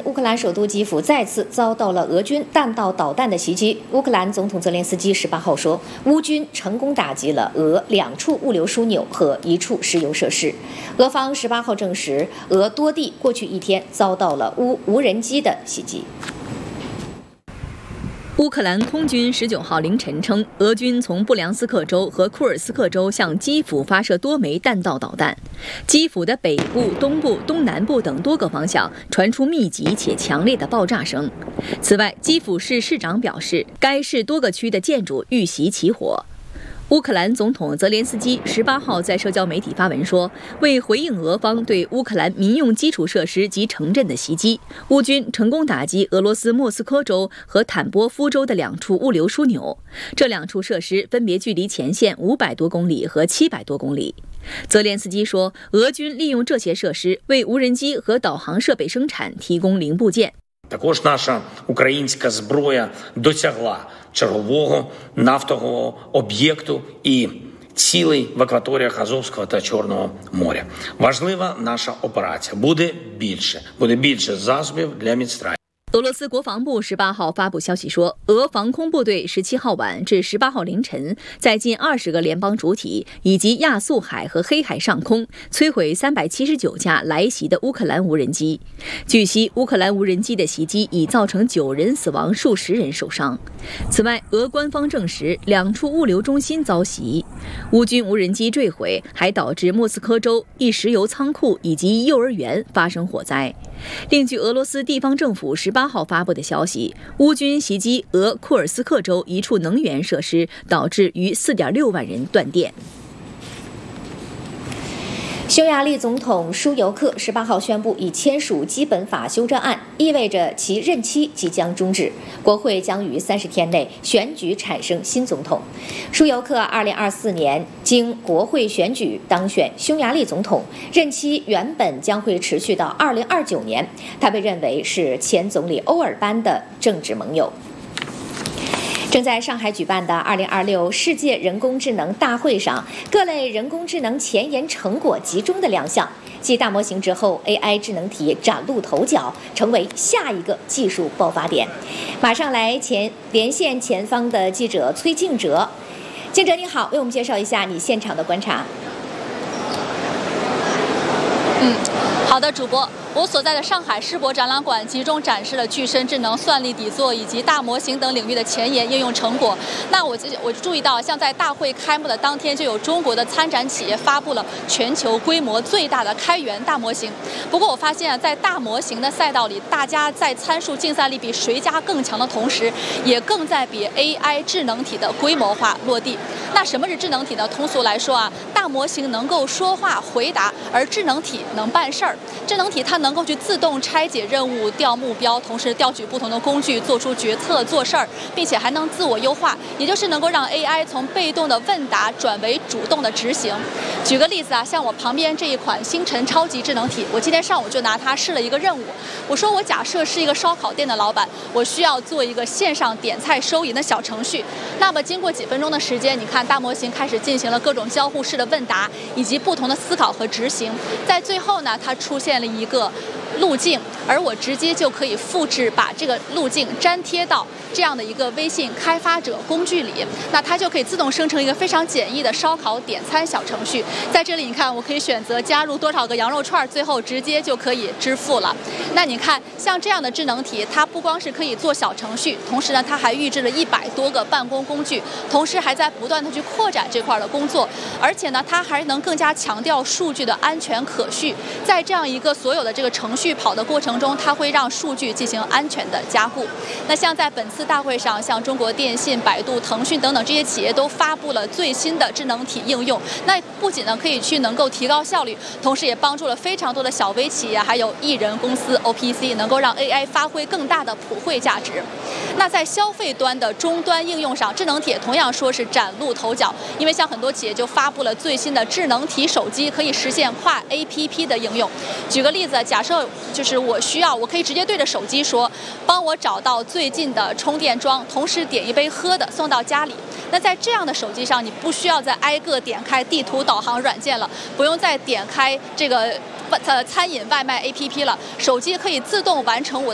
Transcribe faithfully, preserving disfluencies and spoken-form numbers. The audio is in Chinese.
乌克兰首都基辅再次遭到了俄军弹道导弹的袭击。乌克兰总统泽连斯基十八号说，乌军成功打击了俄两处物流枢纽和一处石油设施。俄方十八号证实，俄多地过去一天遭到了乌无人机的袭击。 乌克兰空军十九号凌晨称，俄军从布良斯克州和库尔斯克州向基辅发射多枚弹道导弹，基辅的北部、东部、东南部等多个方向传出密集且强烈的爆炸声。此外，基辅市市长表示，该市多个区的建筑遇袭起火。乌克兰总统泽连斯基十八号在社交媒体发文说，为回应俄方对乌克兰民用基础设施及城镇的袭击，乌军成功打击俄罗斯莫斯科州和坦波夫州的两处物流枢纽，这两处设施分别距离前线五百多公里和七百多公里。泽连斯基说，俄军利用这些设施为无人机和导航设备生产提供零部件。 Також наша українська зброя досягла чергового нафтового об'єкту і цілей в акваторіях Азовського та Чорного моря. Важлива наша операція. Буде більше, буде більше засобів для Міністерства. 俄罗斯国防部十八号发布消息说，俄防空部队十七号晚至十八号凌晨，在近二十个联邦主体以及亚速海和黑海上空摧毁三百七十九架来袭的乌克兰无人机。据悉，乌克兰无人机的袭击已造成九人死亡，数十人受伤。此外，俄官方证实两处物流中心遭袭，乌军无人机坠毁，还导致莫斯科州一石油仓库以及幼儿园发生火灾。另据俄罗斯地方政府十八号发布的消息，乌军袭击俄库尔斯克州一处能源设施，导致逾 四点六万人断电。 匈牙利总统舒尤克十八号宣布已签署基本法修正案，意味着其任期即将终止，国会将于三十天内选举产生新总统。舒尤克二零二四年经国会选举当选匈牙利总统，任期原本将会持续到二零二九年。他被认为是前总理欧尔班的政治盟友。正在上海举办的二零二六世界人工智能大会上，各类人工智能前沿成果集中的亮相。继大模型之后 ，A I 智能体崭露头角，成为下一个技术爆发点。马上来前连线前方的记者崔静哲，静哲你好，为我们介绍一下你现场的观察。 嗯，好的，主播。我所在的上海世博展览馆集中展示了具身智能、算力底座以及大模型等领域的前沿应用成果。那我我注意到，像在大会开幕的当天，就有中国的参展企业发布了全球规模最大的开源大模型。不过我发现啊，在大模型的赛道里，大家在参数竞赛力比谁家更强的同时，也更在比 A I 智能体的规模化落地。那什么是智能体呢？通俗来说啊，大模型能够说话回答，而智能体能办事儿。智能体它能够去自动拆解任务、调目标，同时调取不同的工具，做出决策、做事儿，并且还能自我优化，也就是能够让 A I 从被动的问答转为主动的执行。举个例子啊，像我旁边这一款星辰超级智能体，我今天上午就拿它试了一个任务。我说我假设是一个烧烤店的老板，我需要做一个线上点菜收银的小程序。那么经过几分钟的时间，你看大模型开始进行了各种交互式的问答，以及不同的思考和执行。在最后呢，它出现了一个路径，而我直接就可以复制，把这个路径粘贴到这样的一个微信开发者工具里，那它就可以自动生成一个非常简易的烧烤点餐小程序。在这里你看，我可以选择加入多少个羊肉串，最后直接就可以支付了。那你看，像这样的智能体，它不光是可以做小程序，同时呢，它还预置了一百多个办公工具，同时还在不断的去扩展这块的工作，而且呢，它还能更加强调数据的安全可序。在这样一个所有的这个程序跑的过程中，它会让数据进行安全的加护。那像在本次大会上，像中国电信、百度、腾讯等等这些企业都发布了最新的智能体应用。那不仅呢可以去能够提高效率，同时也帮助了非常多的小微企业还有艺人公司 O P C 能够让 A I 发挥更大的普惠价值。那在消费端的终端应用上，智能体同样说是崭露头角，因为像很多企业就发布了最新的智能体手机，可以实现跨 A P P 的应用。举个例子，假设就是我需要，我可以直接对着手机说，帮我找到最近的充电桩，同时点一杯喝的送到家里。那在这样的手机上，你不需要再挨个点开地图导航软件了，不用再点开这个呃餐饮外卖 A P P 了，手机可以自动完成我